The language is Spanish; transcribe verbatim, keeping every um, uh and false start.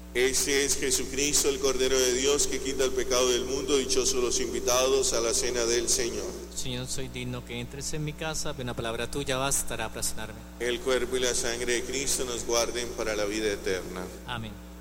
Este es Jesucristo, el Cordero de Dios, que quita el pecado del mundo. Dichosos los invitados a la cena del Señor. Señor, soy digno que entres en mi casa, pero una palabra tuya bastará para sanarme. El cuerpo y la sangre de Cristo nos guarden para la vida eterna. Amén.